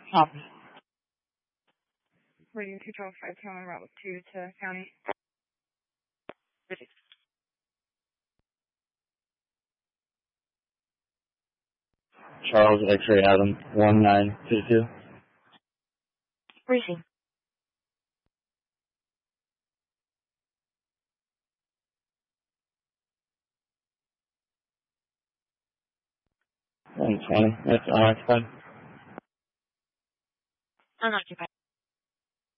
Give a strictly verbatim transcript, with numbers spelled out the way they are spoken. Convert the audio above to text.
Copy. Radio two twelve five two on route two to county. Charles X-ray Adam one nine two two. Briefing. one twenty. That's unoccupied. Unoccupied.